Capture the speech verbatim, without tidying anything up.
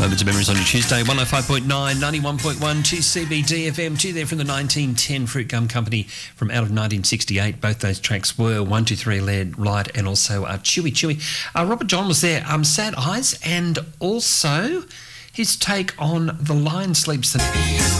Moments of Memories on your Tuesday, one oh five point nine, ninety-one point one, to C B D F M, two there from the nineteen ten Fruit Gum Company from out of nineteen sixty-eight. Both those tracks were one two three Led Light and also uh, Chewy Chewy. Uh, Robert John was there, um, Sad Eyes, and also his take on The Lion Sleeps the